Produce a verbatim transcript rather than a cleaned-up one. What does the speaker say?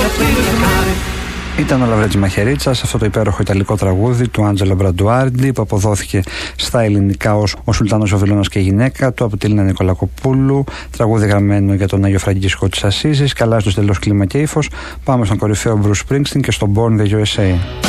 Ήταν ο Λαβρέτης Μαχαιρίτσας, αυτό το υπέροχο ιταλικό τραγούδι του Άντζελο Μπραντουάρντι που αποδόθηκε στα ελληνικά ως Ο Σουλτάνος ο Βιλώνας και η γυναίκα του από τη Λίνα Νικολακοπούλου, τραγούδι γραμμένο για τον Άγιο Φραγκίσκο της Ασσίζης. Καλά στο τελώς κλίμα και ύφος. Πάμε στον κορυφαίο Bruce Springsteen και στο Born in the γιου ες έι.